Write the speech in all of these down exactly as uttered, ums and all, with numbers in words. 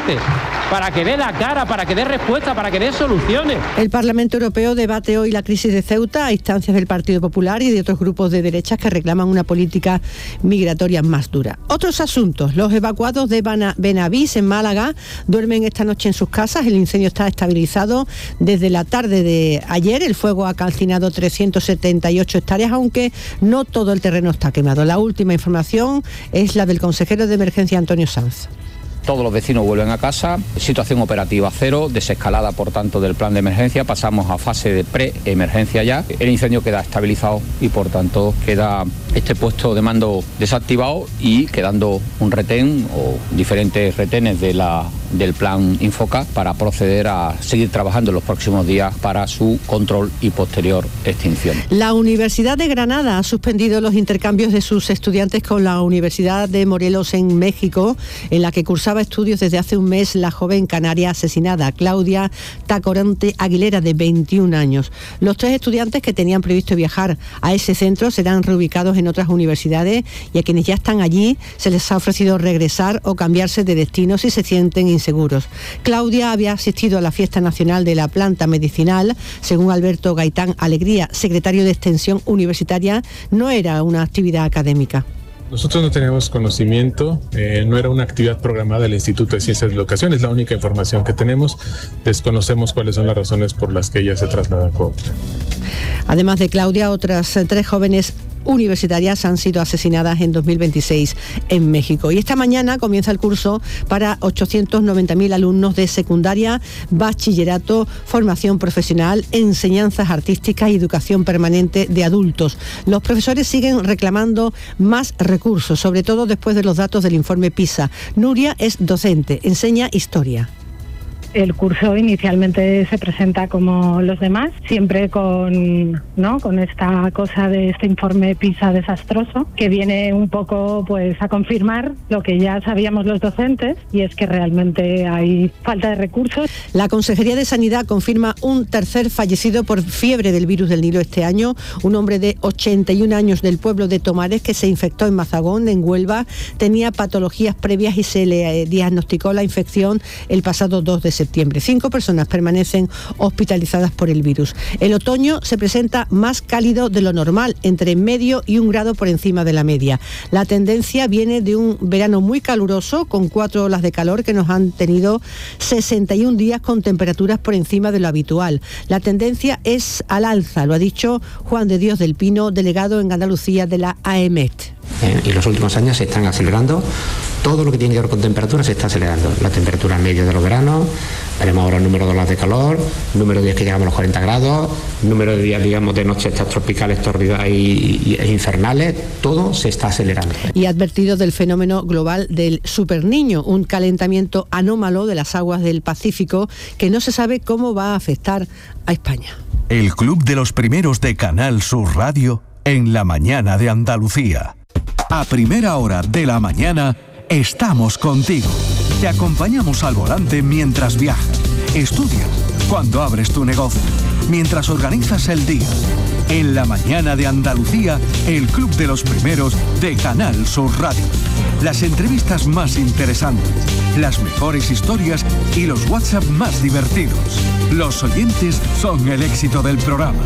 presente, para que dé la cara, para que dé respuesta, para que dé soluciones. El Parlamento Europeo debate hoy la crisis de Ceuta a instancias del Partido Popular y de otros grupos de derechas que reclaman una política migratoria más dura. Otros asuntos. Los evacuados de Benavís, en Málaga, duermen esta noche en sus casas. El incendio está estabilizado desde la tarde de ayer. El fuego ha calcinado trescientas setenta y ocho hectáreas, aunque no todo el terreno está quemado. La última información es la del consejero de emergencia, Antonio Sanz. Todos los vecinos vuelven a casa, situación operativa cero, desescalada por tanto del plan de emergencia, pasamos a fase de pre-emergencia ya. El incendio queda estabilizado y por tanto queda este puesto de mando desactivado y quedando un retén o diferentes retenes de la, del plan Infoca para proceder a seguir trabajando en los próximos días para su control y posterior extinción. La Universidad de Granada ha suspendido los intercambios de sus estudiantes con la Universidad de Morelos en México, en la que cursaba estudios desde hace un mes la joven canaria asesinada, Claudia Tacoronte Aguilera, de veintiún años. Los tres estudiantes que tenían previsto viajar a ese centro serán reubicados en otras universidades y a quienes ya están allí se les ha ofrecido regresar o cambiarse de destino si se sienten inseguros. Claudia había asistido a la fiesta nacional de la planta medicinal. Según Alberto Gaitán Alegría, secretario de Extensión Universitaria, no era una actividad académica. Nosotros no teníamos conocimiento, eh, no era una actividad programada del Instituto de Ciencias de la Educación, es la única información que tenemos. Desconocemos cuáles son las razones por las que ella se traslada a Cuautla. Además de Claudia, otras tres jóvenes universitarias han sido asesinadas en dos mil veintiséis en México. Y esta mañana comienza el curso para ochocientos noventa mil alumnos de secundaria, bachillerato, formación profesional, enseñanzas artísticas y educación permanente de adultos. Los profesores siguen reclamando más recursos, sobre todo después de los datos del informe PISA. Nuria es docente, enseña historia. El curso inicialmente se presenta como los demás, siempre con, ¿no?, con esta cosa de este informe PISA desastroso, que viene un poco pues a confirmar lo que ya sabíamos los docentes, y es que realmente hay falta de recursos. La Consejería de Sanidad confirma un tercer fallecido por fiebre del virus del Nilo este año, un hombre de ochenta y un años del pueblo de Tomares que se infectó en Mazagón, en Huelva. Tenía patologías previas y se le diagnosticó la infección el pasado dos de septiembre. Cinco personas permanecen hospitalizadas por el virus. El otoño se presenta más cálido de lo normal, entre medio y un grado por encima de la media. La tendencia viene de un verano muy caluroso, con cuatro olas de calor que nos han tenido sesenta y un días con temperaturas por encima de lo habitual. La tendencia es al alza, lo ha dicho Juan de Dios del Pino, delegado en Andalucía de la A E M E T. Eh, y en los últimos años se están acelerando, todo lo que tiene que ver con temperatura se está acelerando. La temperatura media de los veranos, veremos ahora el número de olas de calor, número de días que llegamos a los cuarenta grados, número de días, digamos, de noches estas tropicales, tórridas y, y, e infernales, todo se está acelerando. Y ha advertido del fenómeno global del superniño, un calentamiento anómalo de las aguas del Pacífico que no se sabe cómo va a afectar a España. El Club de los Primeros de Canal Sur Radio en la mañana de Andalucía. A primera hora de la mañana estamos contigo. Te acompañamos al volante mientras viajas, estudias, cuando abres tu negocio, mientras organizas el día. En la mañana de Andalucía, el Club de los Primeros de Canal Sur Radio. Las entrevistas más interesantes, las mejores historias y los WhatsApp más divertidos. Los oyentes son el éxito del programa.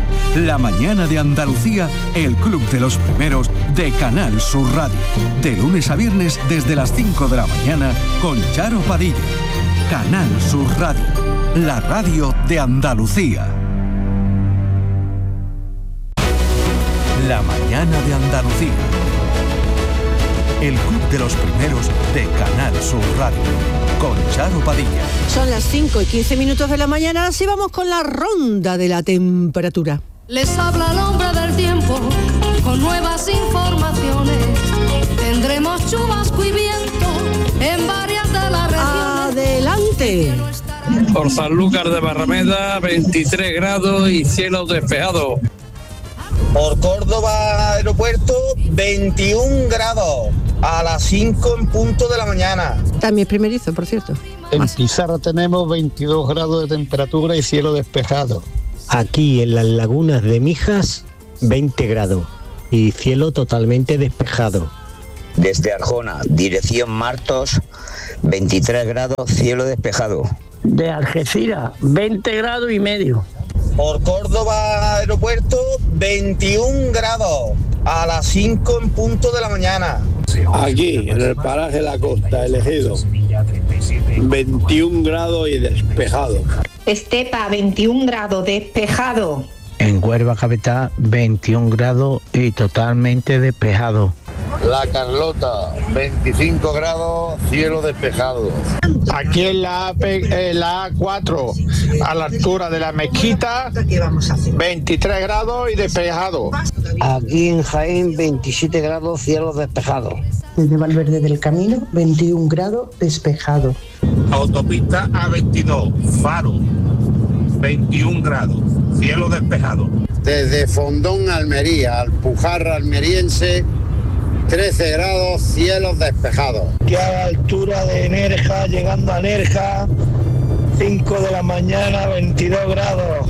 La mañana de Andalucía, el Club de los Primeros de Canal Sur Radio. De lunes a viernes desde las cinco de la mañana con Charo Padilla. Canal Sur Radio, la radio de Andalucía. La mañana de Andalucía. El Club de los Primeros de Canal Sur Radio. Con Charo Padilla. Son las cinco y quince minutos de la mañana, así vamos con la ronda de la temperatura. Les habla el hombre del tiempo con nuevas informaciones. Tendremos chubasco y viento en varias de las regiones. ¡Adelante! Por Sanlúcar de Barrameda, veintitrés grados y cielo despejado. Por Córdoba Aeropuerto, veintiún grados a las cinco en punto de la mañana. También primerizo, por cierto. En Más. Pizarra tenemos veintidós grados de temperatura y cielo despejado. Aquí en las lagunas de Mijas, veinte grados y cielo totalmente despejado. Desde Arjona, dirección Martos, veintitrés grados, cielo despejado. De Algeciras, veinte grados y medio. Por Córdoba Aeropuerto, veintiún grados a las cinco en punto de la mañana. Aquí, en el paraje La Costa, elegido, veintiún grados y despejado. Estepa, veintiún grados, despejado. En Huelva capital, veintiún grados y totalmente despejado. La Carlota, veinticinco grados, cielo despejado. Aquí en la, en la A cuatro, a la altura de la mezquita, veintitrés grados y despejado. Aquí en Jaén, veintisiete grados, cielo despejado. Desde Valverde del Camino, veintiún grados, despejado. Autopista A veintidós, Faro, veintiún grados, cielo despejado. Desde Fondón, Almería, Alpujarra almeriense, trece grados, cielos despejados. Aquí a la altura de Nerja, llegando a Nerja, cinco de la mañana, veintidós grados.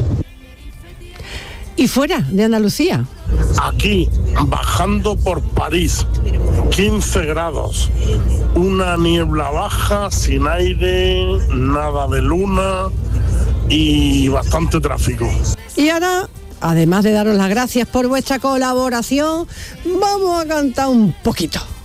Y fuera de Andalucía. Aquí, bajando por París, quince grados, una niebla baja, sin aire, nada de luna y bastante tráfico. Y ahora, además de daros las gracias por vuestra colaboración, vamos a cantar un poquito.